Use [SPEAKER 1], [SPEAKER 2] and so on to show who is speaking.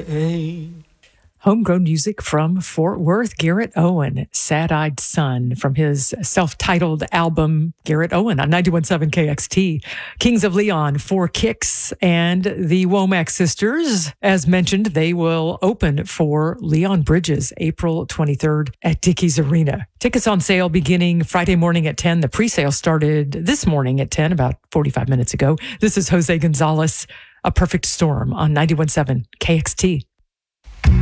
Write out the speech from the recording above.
[SPEAKER 1] Homegrown music from Fort Worth, Garrett Owen, Sad-Eyed Son, from his self-titled album, Garrett Owen, on 91.7 KXT. Kings of Leon, Four Kicks, and the Womack Sisters. As mentioned, they will open for Leon Bridges, April 23rd at Dickies Arena. Tickets on sale beginning Friday morning at 10. The pre-sale started this morning at 10, about 45 minutes ago. This is Jose Gonzalez, A Perfect Storm, on 91.7 KXT.